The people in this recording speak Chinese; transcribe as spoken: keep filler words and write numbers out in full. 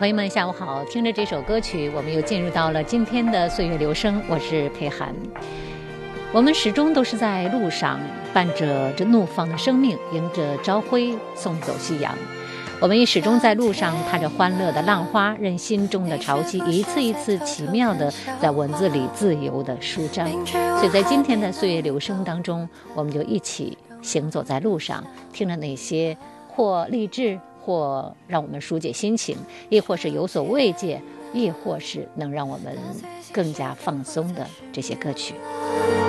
朋友们，下午好！听着这首歌曲，我们又进入到了今天的岁月留声。我是佩涵。我们始终都是在路上，伴着这怒放的生命，迎着朝晖送走夕阳。我们也始终在路上踏着欢乐的浪花，任心中的潮汐一次一次奇妙的在文字里自由的舒张。所以在今天的岁月留声当中，我们就一起行走在路上，听着那些或励志，或让我们疏解心情，亦或是有所慰藉，亦或是能让我们更加放松的这些歌曲。